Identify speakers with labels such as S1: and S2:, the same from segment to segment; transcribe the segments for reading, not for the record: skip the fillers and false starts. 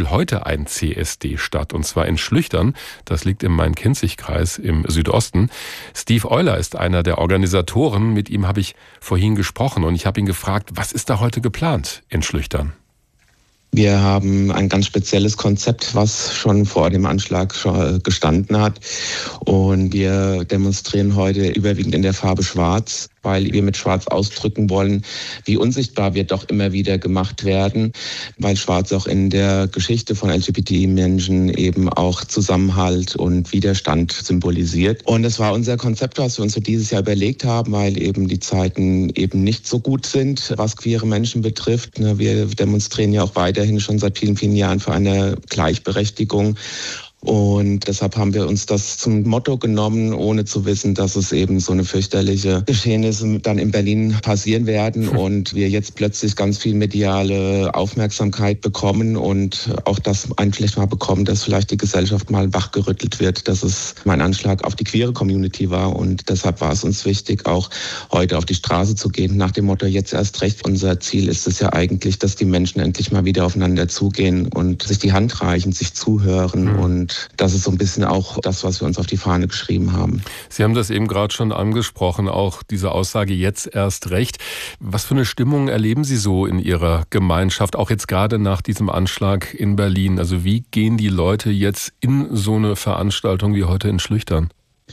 S1: heute ein CSD statt, und zwar in Schlüchtern. Das liegt im Main-Kinzig-Kreis im Südosten. Steve Euler ist einer der Organisatoren. Mit ihm habe ich vorhin gesprochen und ich habe ihn gefragt, was ist da heute geplant in Schlüchtern?
S2: Wir haben ein ganz spezielles Konzept, was schon vor dem Anschlag gestanden hat. Und wir demonstrieren heute überwiegend in der Farbe Schwarz, weil wir mit Schwarz ausdrücken wollen, wie unsichtbar wir doch immer wieder gemacht werden, weil Schwarz auch in der Geschichte von LGBTI-Menschen eben auch Zusammenhalt und Widerstand symbolisiert. Und das war unser Konzept, was wir uns für dieses Jahr überlegt haben, weil eben die Zeiten eben nicht so gut sind, was queere Menschen betrifft. Wir demonstrieren ja auch weiterhin schon seit vielen, vielen Jahren für eine Gleichberechtigung. Und deshalb haben wir uns das zum Motto genommen, ohne zu wissen, dass es eben so eine fürchterliche Geschehnisse dann in Berlin passieren werden und wir jetzt plötzlich ganz viel mediale Aufmerksamkeit bekommen und auch das vielleicht mal bekommen, dass vielleicht die Gesellschaft mal wachgerüttelt wird, dass es mein Anschlag auf die queere Community war. Und deshalb war es uns wichtig, auch heute auf die Straße zu gehen, nach dem Motto, jetzt erst recht. Unser Ziel ist es ja eigentlich, dass die Menschen endlich mal wieder aufeinander zugehen und sich die Hand reichen, sich zuhören und das ist so ein bisschen auch das, was wir uns auf die Fahne geschrieben haben.
S1: Sie haben das eben gerade schon angesprochen, auch diese Aussage jetzt erst recht. Was für eine Stimmung erleben Sie so in Ihrer Gemeinschaft, auch jetzt gerade nach diesem Anschlag in Berlin? Also wie gehen die Leute jetzt in so eine Veranstaltung wie heute in Schlüchtern?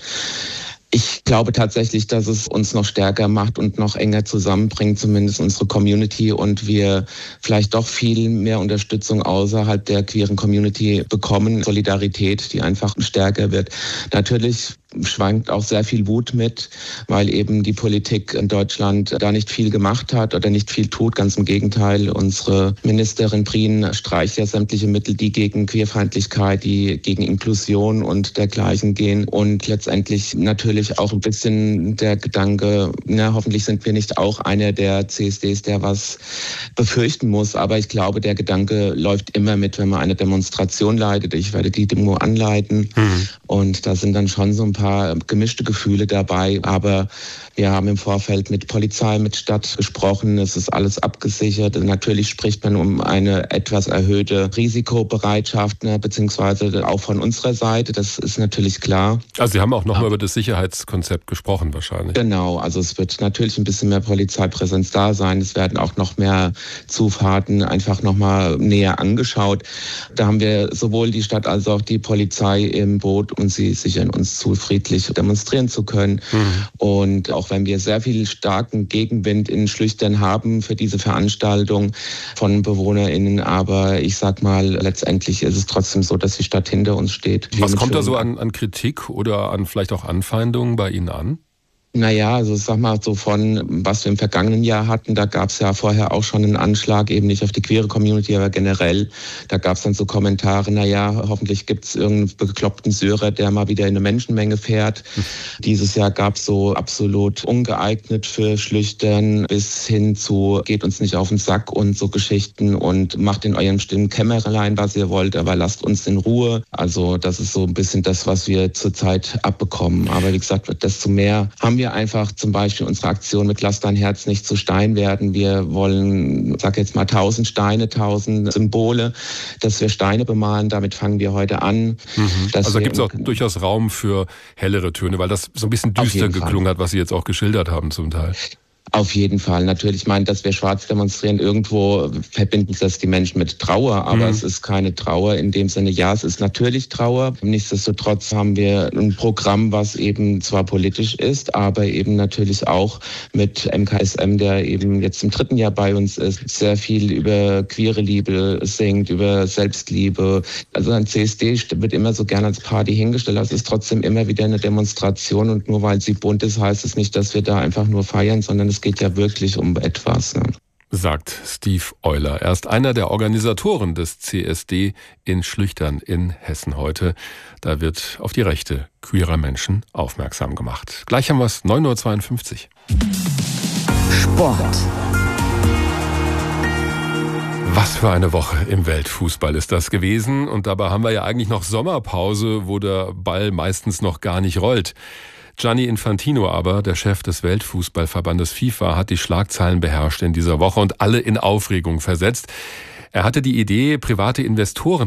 S2: Ich glaube tatsächlich, dass es uns noch stärker macht und noch enger zusammenbringt, zumindest unsere Community, und wir vielleicht doch viel mehr Unterstützung außerhalb der queeren Community bekommen. Solidarität, die einfach stärker wird. Natürlich schwankt auch sehr viel Wut mit, weil eben die Politik in Deutschland da nicht viel gemacht hat oder nicht viel tut. Ganz im Gegenteil, unsere Ministerin Prien streicht ja sämtliche Mittel, die gegen Queerfeindlichkeit, die gegen Inklusion und dergleichen gehen. Und letztendlich natürlich auch ein bisschen der Gedanke, hoffentlich sind wir nicht auch einer der CSDs, der was befürchten muss. Aber ich glaube, der Gedanke läuft immer mit, wenn man eine Demonstration leitet. Ich werde die Demo anleiten. Und da sind dann schon so ein paar gemischte Gefühle dabei, aber wir haben im Vorfeld mit Polizei, mit Stadt gesprochen, es ist alles abgesichert. Natürlich spricht man um eine etwas erhöhte Risikobereitschaft, beziehungsweise auch von unserer Seite, das ist natürlich klar.
S1: Also Sie haben auch nochmal über das Sicherheitskonzept gesprochen wahrscheinlich.
S2: Genau, also es wird natürlich ein bisschen mehr Polizeipräsenz da sein, es werden auch noch mehr Zufahrten einfach nochmal näher angeschaut. Da haben wir sowohl die Stadt als auch die Polizei im Boot und sie sichern uns zu, friedlich demonstrieren zu können. Und auch wenn wir sehr viel starken Gegenwind in Schlüchtern haben für diese Veranstaltung von BewohnerInnen, aber ich sag mal, letztendlich ist es trotzdem so, dass die Stadt hinter uns steht.
S1: Was kommt da so an Kritik oder an vielleicht auch Anfeindungen bei Ihnen an?
S2: Naja, also sag mal so von, was wir im vergangenen Jahr hatten, da gab es ja vorher auch schon einen Anschlag, eben nicht auf die queere Community, aber generell. Da gab es dann so Kommentare, hoffentlich gibt es irgendeinen bekloppten Syrer, der mal wieder in eine Menschenmenge fährt. Dieses Jahr gab es so absolut ungeeignet für Schlüchtern bis hin zu geht uns nicht auf den Sack und so Geschichten und macht in eurem stillen Kämmerlein, was ihr wollt, aber lasst uns in Ruhe. Also das ist so ein bisschen das, was wir zurzeit abbekommen. Aber wie gesagt, desto mehr haben wir einfach zum Beispiel unsere Aktion mit Lass dein Herz nicht zu Stein werden. Wir wollen, sag jetzt mal 1000 Steine, 1000 Symbole, dass wir Steine bemalen. Damit fangen wir heute an.
S1: Also da gibt es auch durchaus Raum für hellere Töne, weil das so ein bisschen düster geklungen hat, was Sie jetzt auch geschildert haben zum Teil.
S2: Auf jeden Fall. Natürlich, ich meine, dass wir schwarz demonstrieren, irgendwo verbinden das die Menschen mit Trauer, aber es ist keine Trauer in dem Sinne. Ja, es ist natürlich Trauer. Nichtsdestotrotz haben wir ein Programm, was eben zwar politisch ist, aber eben natürlich auch mit MKSM, der eben jetzt im 3. Jahr bei uns ist, sehr viel über queere Liebe singt, über Selbstliebe. Also ein CSD wird immer so gerne als Party hingestellt. Es ist trotzdem immer wieder eine Demonstration und nur weil sie bunt ist, heißt es nicht, dass wir da einfach nur feiern, sondern es geht ja wirklich um etwas.
S1: Sagt Steve Euler. Er ist einer der Organisatoren des CSD in Schlüchtern in Hessen heute. Da wird auf die Rechte queerer Menschen aufmerksam gemacht. Gleich haben wir es, 9:52 Uhr.
S3: Sport.
S1: Was für eine Woche im Weltfußball ist das gewesen. Und dabei haben wir ja eigentlich noch Sommerpause, wo der Ball meistens noch gar nicht rollt. Gianni Infantino aber, der Chef des Weltfußballverbandes FIFA, hat die Schlagzeilen beherrscht in dieser Woche und alle in Aufregung versetzt. Er hatte die Idee, private Investoren